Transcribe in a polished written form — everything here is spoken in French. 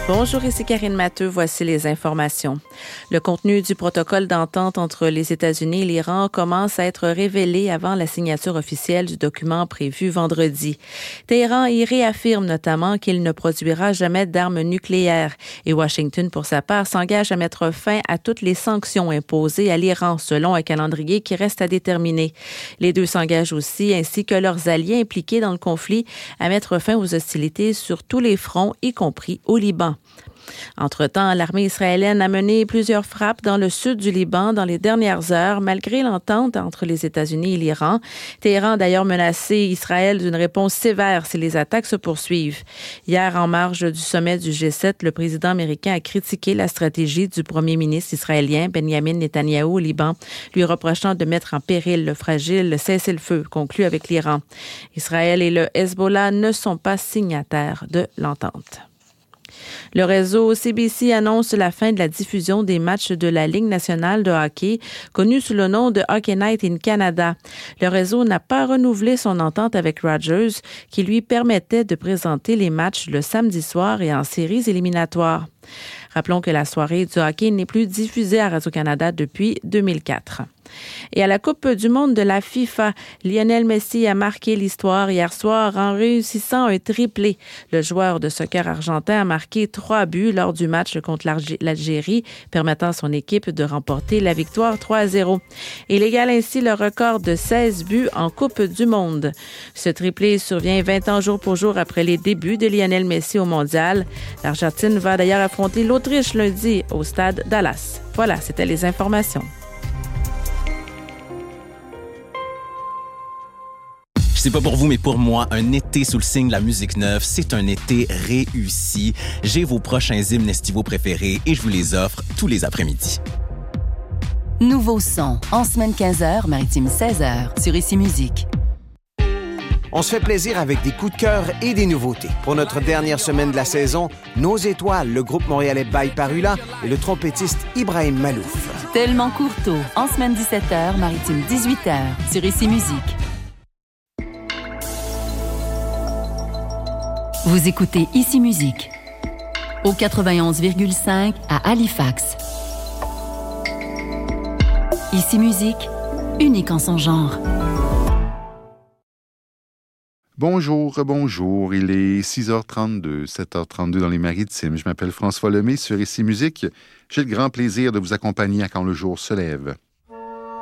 Bonjour, ici Karine Matteux. Voici les informations. Le contenu du protocole d'entente entre les États-Unis et l'Iran commence à être révélé avant la signature officielle du document prévu vendredi. Téhéran y réaffirme notamment qu'il ne produira jamais d'armes nucléaires et Washington, pour sa part, s'engage à mettre fin à toutes les sanctions imposées à l'Iran selon un calendrier qui reste à déterminer. Les deux s'engagent aussi, ainsi que leurs alliés impliqués dans le conflit, à mettre fin aux hostilités sur tous les fronts, y compris au Liban. Entre-temps, l'armée israélienne a mené plusieurs frappes dans le sud du Liban dans les dernières heures, malgré l'entente entre les États-Unis et l'Iran. Téhéran a d'ailleurs menacé Israël d'une réponse sévère si les attaques se poursuivent. Hier, en marge du sommet du G7, le président américain a critiqué la stratégie du premier ministre israélien Benjamin Netanyahou au Liban, lui reprochant de mettre en péril le fragile cessez-le-feu conclu avec l'Iran. Israël et le Hezbollah ne sont pas signataires de l'entente. Le réseau CBC annonce la fin de la diffusion des matchs de la Ligue nationale de hockey, connue sous le nom de Hockey Night in Canada. Le réseau n'a pas renouvelé son entente avec Rogers, qui lui permettait de présenter les matchs le samedi soir et en séries éliminatoires. Rappelons que la soirée du hockey n'est plus diffusée à Radio-Canada depuis 2004. Et à la Coupe du monde de la FIFA, Lionel Messi a marqué l'histoire hier soir en réussissant un triplé. Le joueur de soccer argentin a marqué 3 buts lors du match contre l'Algérie, permettant à son équipe de remporter la victoire 3-0. Il égale ainsi le record de 16 buts en Coupe du monde. Ce triplé survient 20 ans jour pour jour après les débuts de Lionel Messi au Mondial. L'Argentine va d'ailleurs affronter l'Autriche lundi au stade Dallas. Voilà, c'était les informations. C'est pas pour vous, mais pour moi, un été sous le signe de la musique neuve, c'est un été réussi. J'ai vos prochains hymnes estivaux préférés et je vous les offre tous les après-midi. Nouveau son, en semaine 15h, maritime 16h, sur Ici Musique. On se fait plaisir avec des coups de cœur et des nouveautés. Pour notre dernière semaine de la saison, Nos Étoiles, le groupe montréalais Bail Parula et le trompettiste Ibrahim Malouf. Tellement Courteau, en semaine 17h, maritime 18h, sur Ici Musique. Vous écoutez Ici Musique, au 91,5 à Halifax. Ici Musique, unique en son genre. Bonjour, il est 6h32, 7h32 dans les Maritimes. Je m'appelle François Lemay sur Ici Musique. J'ai le grand plaisir de vous accompagner à Quand le jour se lève.